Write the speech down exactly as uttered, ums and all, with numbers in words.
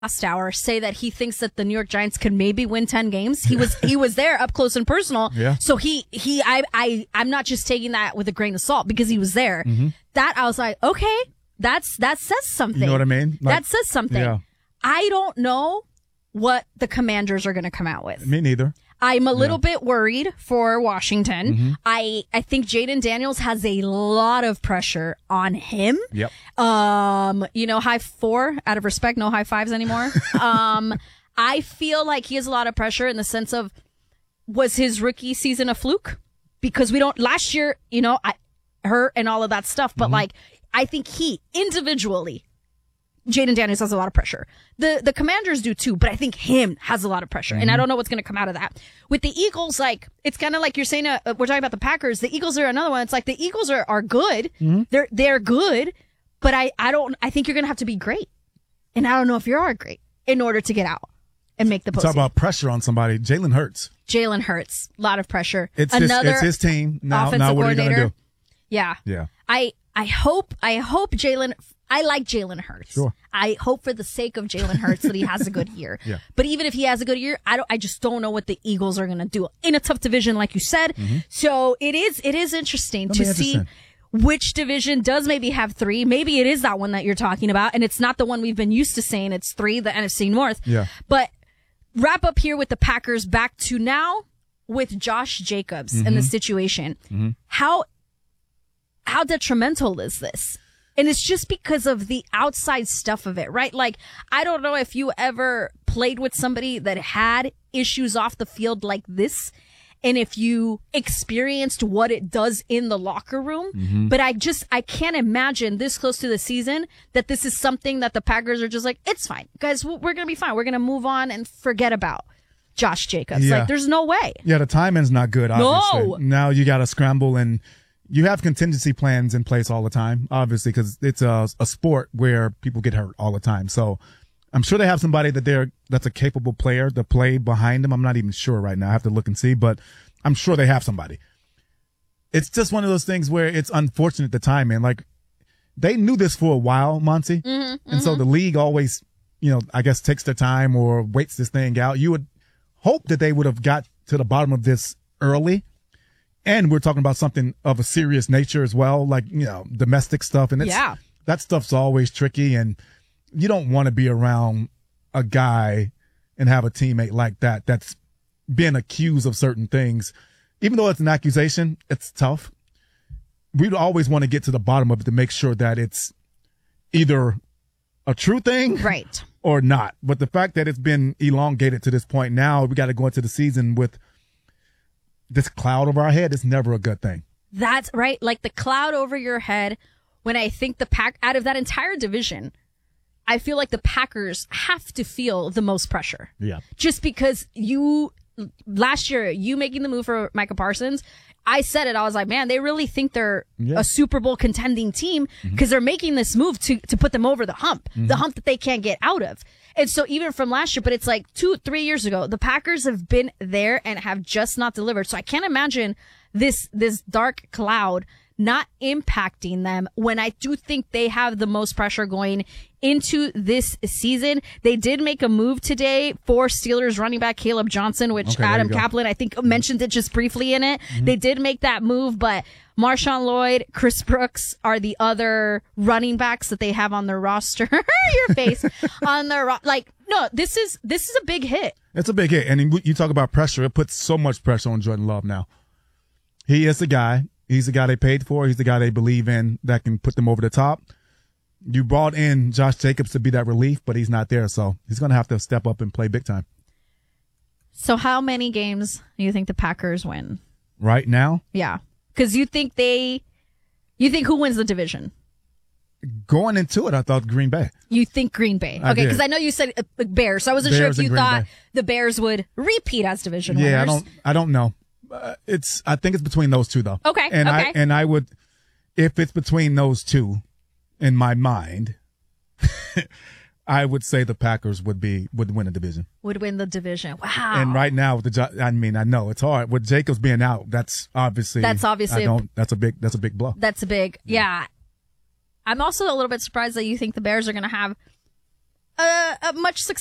last hour say that he thinks that the New York Giants could maybe win ten games. He was he was there up close and personal. Yeah. So he he I I I'm not just taking that with a grain of salt because he was there. Mm-hmm. That I was like, okay, that's that says something. You know what I mean? Like, that says something. Yeah. I don't know what the Commanders are going to come out with. Me neither. I'm a little Yeah. bit worried for Washington. Mm-hmm. I I think Jaden Daniels has a lot of pressure on him. Yep. Um, you know, high four out of respect, no high fives anymore. um, I feel like he has a lot of pressure in the sense of, was his rookie season a fluke? Because we don't, last year, you know, I hurt and all of that stuff, but mm-hmm. like, I think he individually, Jaden Daniels has a lot of pressure. The the Commanders do too, but I think him has a lot of pressure. Mm-hmm. And I don't know what's going to come out of that. With the Eagles, like, it's kind of like you're saying, uh, we're talking about the Packers. The Eagles are another one. It's like the Eagles are, are good. Mm-hmm. They're, they're good, but I, I don't, I think you're going to have to be great. And I don't know if you are great in order to get out and make the postseason. Talk about pressure on somebody. Jalen Hurts. Jalen Hurts. A lot of pressure. It's Another his, it's his team. Now, offensive now what are you coordinator. going to do? Yeah. Yeah. I, I hope, I hope Jalen, I like Jalen Hurts. Sure. I hope for the sake of Jalen Hurts that he has a good year. Yeah. But even if he has a good year, I don't, I just don't know what the Eagles are going to do in a tough division, like you said. Mm-hmm. So it is, it is interesting That'll to see which division does maybe have three. Maybe it is that one that you're talking about. And it's not the one we've been used to saying it's three, the N F C North. Yeah. But wrap up here with the Packers back to now with Josh Jacobs mm-hmm. and the situation. Mm-hmm. How, how detrimental is this? And it's just because of the outside stuff of it, right? Like, I don't know if you ever played with somebody that had issues off the field like this, and if you experienced what it does in the locker room. Mm-hmm. But I just, I can't imagine this close to the season that this is something that the Packers are just like, it's fine. Guys, we're going to be fine. We're going to move on and forget about Josh Jacobs. Yeah. Like, there's no way. Yeah, the timing's not good, obviously. No. Now you got to scramble, and you have contingency plans in place all the time, obviously, because it's a, a sport where people get hurt all the time. So I'm sure they have somebody that they're that's a capable player to play behind them. I'm not even sure right now. I have to look and see, but I'm sure they have somebody. It's just one of those things where it's unfortunate the timing. Like, they knew this for a while, Monty, mm-hmm, and mm-hmm. so the league always, you know, I guess takes their time or waits this thing out. You would hope that they would have got to the bottom of this early. And we're talking about something of a serious nature as well, like, you know, domestic stuff. And it's, yeah. that stuff's always tricky. And you don't want to be around a guy and have a teammate like that that's being accused of certain things. Even though it's an accusation, it's tough. We'd always want to get to the bottom of it to make sure that it's either a true thing right. or not. But the fact that it's been elongated to this point now, we got to go into the season with this cloud over our head is never a good thing. That's right. Like the cloud over your head. When I think the pack out of that entire division, I feel like the Packers have to feel the most pressure. Yeah. Just because you, last year, you making the move for Micah Parsons, I said it. I was like, man, they really think they're yeah. a Super Bowl contending team because mm-hmm. they're making this move to, to put them over the hump, mm-hmm. the hump that they can't get out of. And so even from last year, but it's like two, three years ago, the Packers have been there and have just not delivered. So I can't imagine this, this dark cloud not impacting them when I do think they have the most pressure going into this season. They did make a move today for Steelers running back Caleb Johnson, which okay, Adam Kaplan, I think, mentioned it just briefly in it. Mm-hmm. They did make that move, but Marshawn Lloyd, Chris Brooks are the other running backs that they have on their roster. Your face on their ro- like, no, this is, this is a big hit. It's a big hit. And you talk about pressure. It puts so much pressure on Jordan Love now. He is the guy. He's the guy they paid for. He's the guy they believe in that can put them over the top. You brought in Josh Jacobs to be that relief, but he's not there. So he's going to have to step up and play big time. So how many games do you think the Packers win? Right now? Yeah. Because you think they, you think who wins the division? Going into it, I thought Green Bay. You think Green Bay? I okay, because I know you said uh, Bears. So I wasn't Bears sure if you and Green thought Bay. the Bears would repeat as division yeah, winners. I don't. I don't know. Uh, it's. I think it's between those two, though. Okay. And okay. I and I would, if it's between those two, in my mind, I would say the Packers would be would win the division. Would win the division. Wow. And right now, with the I mean, I know it's hard with Jacobs being out. That's obviously. That's obviously. I don't. That's a big. That's a big blow. That's a big. Yeah. yeah. I'm also a little bit surprised that you think the Bears are going to have a, a much